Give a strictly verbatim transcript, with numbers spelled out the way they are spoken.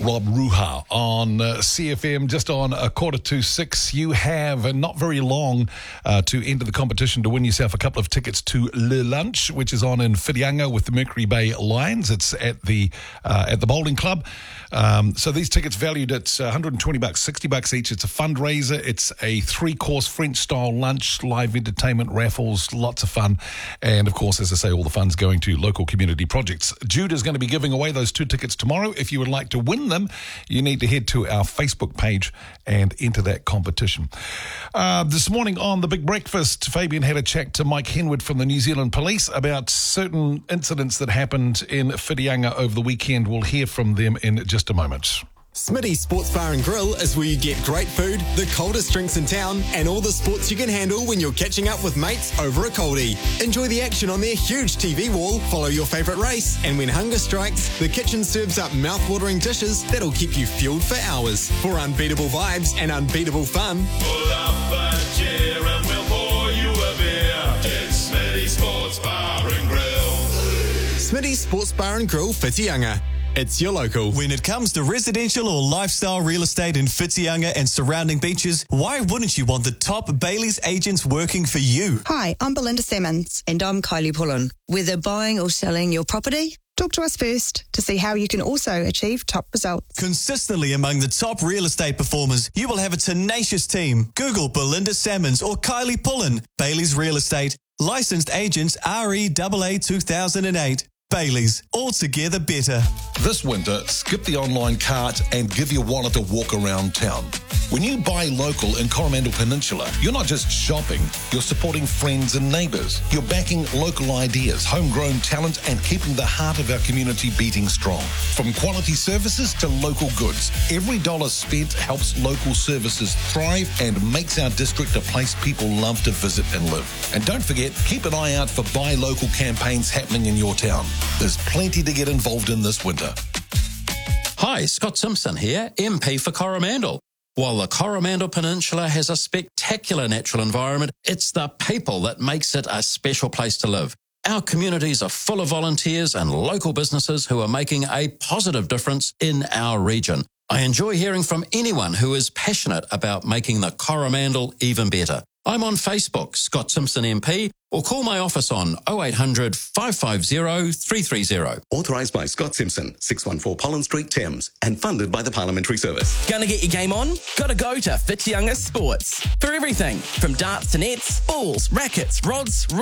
Rob Ruha on uh, C F M, just on a quarter to six. You have uh, not very long uh, to enter the competition to win yourself a couple of tickets to Le Lunch, which is on in Whitianga with the Mercury Bay Lions. It's at the uh, at the bowling club. Um, so these tickets valued at one hundred twenty bucks, sixty bucks each. It's a fundraiser. It's a three-course French-style lunch, live entertainment, raffles, lots of fun. And, of course, as I say, all the fun's going to local community projects. Jude is going to be giving away those two tickets tomorrow. If you would like to win them, you need to head to our Facebook page and enter that competition. Uh, this morning on The Big Breakfast, Fabian had a chat to Mike Henwood from the New Zealand Police about certain incidents that happened in Whitianga over the weekend. We'll hear from them in just a moment. Smitty's Sports Bar and Grill is where you get great food, the coldest drinks in town, and all the sports you can handle when you're catching up with mates over a coldie. Enjoy the action on their huge T V wall, follow your favourite race, and when hunger strikes, the kitchen serves up mouth-watering dishes that'll keep you fueled for hours. For unbeatable vibes and unbeatable fun, pull up a chair and we'll pour you a beer. It's Smitty's Sports Bar and Grill. Smitty's Sports Bar and Grill, Whitianga. It's your local. When it comes to residential or lifestyle real estate in Whitianga and surrounding beaches, why wouldn't you want the top Bailey's agents working for you? Hi, I'm Belinda Simmons. And I'm Kylie Pullen. Whether buying or selling your property, Talk to us first to see how you can also achieve top results. Consistently among the top real estate performers, you will have a tenacious team. Google Belinda Salmons or Kylie Pullen. Bailey's Real Estate. Licensed agents R E A A two thousand eight. Bailey's, altogether better. This winter, skip the online cart and give your wallet a walk around town. When you buy local in Coromandel Peninsula, you're not just shopping, you're supporting friends and neighbours. You're backing local ideas, homegrown talent, and keeping the heart of our community beating strong. From quality services to local goods, every dollar spent helps local services thrive and makes our district a place people love to visit and live. And don't forget, keep an eye out for Buy Local campaigns happening in your town. There's plenty to get involved in this winter. Hi, Scott Simpson here, M P for Coromandel. While the Coromandel Peninsula has a spectacular natural environment, it's the people that makes it a special place to live. Our communities are full of volunteers and local businesses who are making a positive difference in our region. I enjoy hearing from anyone who is passionate about making the Coromandel even better. I'm on Facebook, Scott Simpson M P, or call my office on oh eight hundred, five five zero, three three zero. Authorised by Scott Simpson, six one four Pollen Street, Thames, and funded by the Parliamentary Service. Gonna get your game on? Gotta go to Whitianga Sports. For everything from darts to nets, balls, rackets, rods,